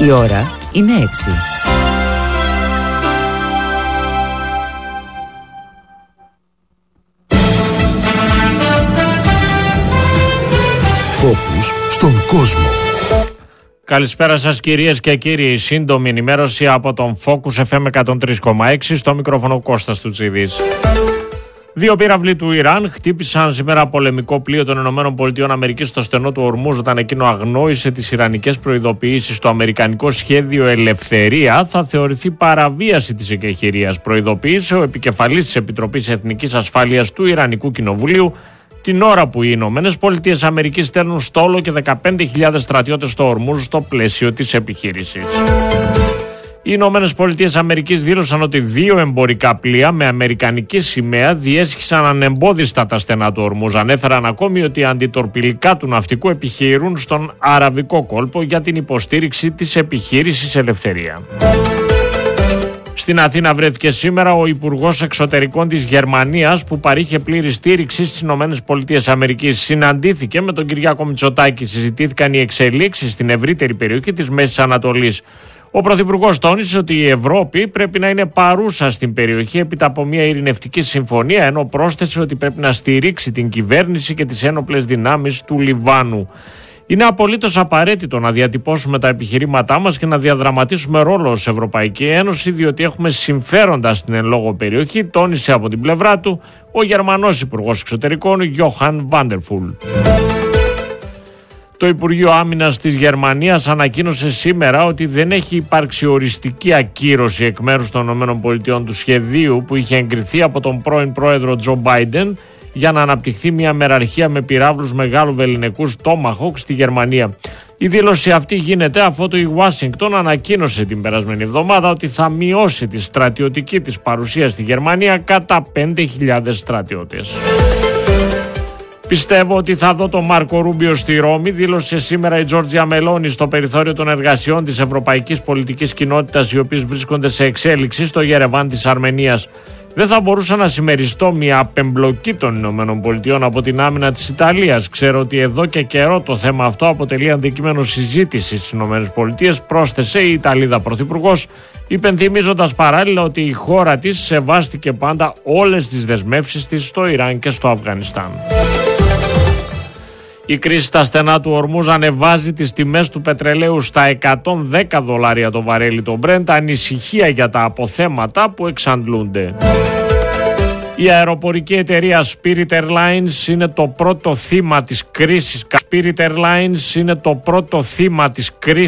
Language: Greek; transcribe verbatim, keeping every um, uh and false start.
Η ώρα είναι έξι. Φόκους στον κόσμο. Καλησπέρα σας κυρίες και κύριοι. Σύντομη ενημέρωση από τον Focus εφ εμ εκατόν τρία κόμμα έξι, στο μικρόφωνο Κώστας Τουτσίδης. Δύο πύραυλοι του Ιράν χτύπησαν σήμερα πολεμικό πλοίο των ΗΠΑ στο στενό του Ορμούζ, όταν εκείνο αγνόησε τις ιρανικές προειδοποιήσεις. Το αμερικανικό σχέδιο Ελευθερία θα θεωρηθεί παραβίαση της εκεχηρίας, προειδοποίησε ο επικεφαλής της Επιτροπής Εθνικής Ασφάλειας του Ιρανικού Κοινοβουλίου, την ώρα που οι Ηνωμένες Πολιτείες Αμερικής στέλνουν στόλο και δεκαπέντε χιλιάδες στρατιώτες στο Ορμούζ στο πλαίσιο της επιχείρησης. Οι Ηνωμένες Πολιτείες Αμερικής δήλωσαν ότι δύο εμπορικά πλοία με αμερικανική σημαία διέσχισαν ανεμπόδιστα τα στενά του Ορμούζ. Ανέφεραν ακόμη ότι οι αντιτορπιλικά του ναυτικού επιχειρούν στον Αραβικό κόλπο για την υποστήριξη της επιχείρησης Ελευθερία. Στην Αθήνα βρέθηκε σήμερα ο Υπουργός Εξωτερικών της Γερμανίας, που παρήχε πλήρη στήριξη στις ΗΠΑ. Συναντήθηκε με τον Κυριάκο Μητσοτάκη. Συζητήθηκαν οι εξελίξεις στην ευρύτερη περιοχή της Μέσης Ανατολής. Ο Πρωθυπουργός τόνισε ότι η Ευρώπη πρέπει να είναι παρούσα στην περιοχή έπειτα από μια ειρηνευτική συμφωνία, ενώ πρόσθεσε ότι πρέπει να στηρίξει την κυβέρνηση και τις ένοπλες δυνάμεις του Λιβάνου. Είναι απολύτως απαραίτητο να διατυπώσουμε τα επιχειρήματά μας και να διαδραματίσουμε ρόλο ως Ευρωπαϊκή Ένωση, διότι έχουμε συμφέροντα στην εν λόγω περιοχή, τόνισε από την πλευρά του ο Γερμανός Υπουργός Εξωτερικών Γιόχαν Βάντερφουλ. Το Υπουργείο Άμυνας της Γερμανίας ανακοίνωσε σήμερα ότι δεν έχει υπάρξει οριστική ακύρωση εκ μέρους των ΗΠΑ του σχεδίου που είχε εγκριθεί από τον πρώην πρόεδρο Τζο Μπάιντεν για να αναπτυχθεί μια μεραρχία με πυράβλους μεγάλου βεληνικούς Tomahawk στη Γερμανία. Η δήλωση αυτή γίνεται αφότου η Ουάσιγκτον ανακοίνωσε την περασμένη εβδομάδα ότι θα μειώσει τη στρατιωτική της παρουσία στη Γερμανία κατά πέντε χιλιάδες στρατιώτες. Πιστεύω ότι θα δω τον Μάρκο Ρούμπιο στη Ρώμη, δήλωσε σήμερα η Τζόρτζια Μελόνι στο περιθώριο των εργασιών της Ευρωπαϊκής Πολιτικής Κοινότητας, οι οποίες βρίσκονται σε εξέλιξη στο Γερεβάν της Αρμενίας. Δεν θα μπορούσα να συμμεριστώ μια απεμπλοκή των ΗΠΑ από την άμυνα της Ιταλίας. Ξέρω ότι εδώ και καιρό το θέμα αυτό αποτελεί αντικείμενο συζήτησης στις ΗΠΑ, πρόσθεσε η Ιταλίδα Πρωθυπουργός, υπενθυμίζοντας παράλληλα ότι η χώρα της σεβάστηκε πάντα όλες τις δεσμεύσεις της στο Ιράν και στο Αφγανιστάν. Η κρίση στα στενά του Ορμούζ ανεβάζει τις τιμές του πετρελαίου στα εκατόν δέκα δολάρια το βαρέλι το Brent, ανησυχία για τα αποθέματα που εξαντλούνται. Η αεροπορική εταιρεία Spirit Airlines είναι το πρώτο θύμα της κρίσης. Spirit Airlines είναι το πρώτο θύμα της κρίσης.